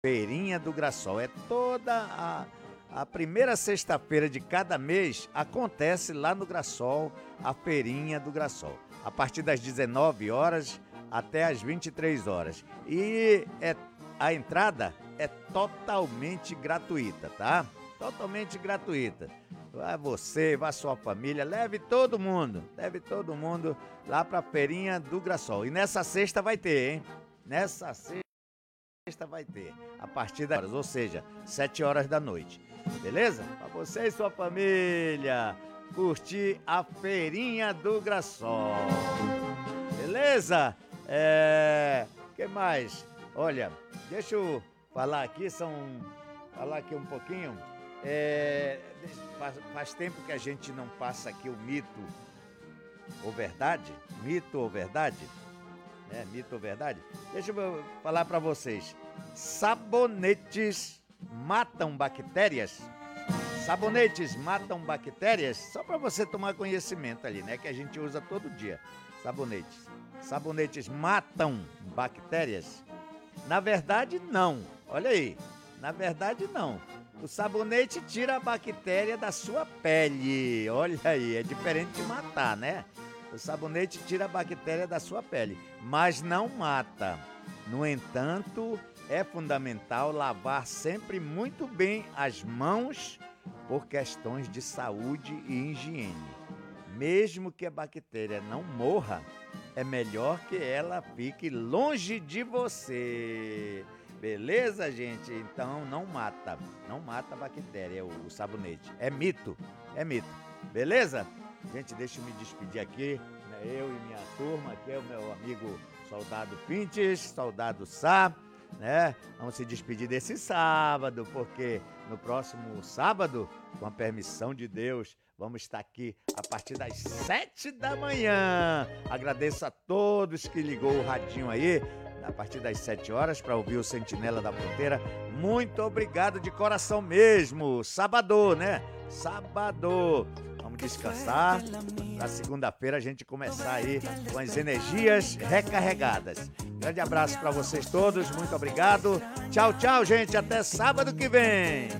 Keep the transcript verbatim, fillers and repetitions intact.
Feirinha do Grassol. É toda a, a primeira sexta-feira de cada mês acontece lá no Grassol a Feirinha do Grassol. A partir das dezenove horas até as vinte e três horas. E é, a entrada é totalmente gratuita, tá? Totalmente gratuita. Vai você, vai sua família, leve todo mundo, leve todo mundo lá pra Feirinha do Grassol. E nessa sexta vai ter, hein? Nessa sexta vai ter, a partir das horas, ou seja, sete horas da noite. Beleza? Pra você e sua família curtir a Feirinha do Grassol. Beleza? É... que mais? Olha, deixa eu falar aqui, são... falar aqui um pouquinho. É... Faz, faz tempo que a gente não passa aqui o mito ou verdade? Mito ou verdade? É, mito ou verdade? Deixa eu falar pra vocês. Sabonetes matam bactérias? Sabonetes matam bactérias? Só pra você tomar conhecimento ali, né? Que a gente usa todo dia. Sabonetes. Sabonetes matam bactérias? Na verdade, não. Olha aí. Na verdade, não. O sabonete tira a bactéria da sua pele. Olha aí, é diferente de matar, né? O sabonete tira a bactéria da sua pele, mas não mata. No entanto, é fundamental lavar sempre muito bem as mãos por questões de saúde e higiene. Mesmo que a bactéria não morra, é melhor que ela fique longe de você. Beleza, gente? Então não mata, não mata a bactéria, o, o sabonete. É mito, é mito. Beleza? Gente, deixa eu me despedir aqui, né? Eu e minha turma, aqui é o meu amigo Soldado Pintes, Soldado Sá, né? Vamos se despedir desse sábado, porque no próximo sábado, com a permissão de Deus, vamos estar aqui a partir das sete da manhã. Agradeço a todos que ligou o radinho aí, a partir das sete horas, para ouvir o Sentinela da Fronteira. Muito obrigado de coração mesmo. Sábado, né? Sábado. Vamos descansar. Na segunda-feira a gente começar aí com as energias recarregadas. Grande abraço para vocês todos. Muito obrigado. Tchau, tchau, gente. Até sábado que vem.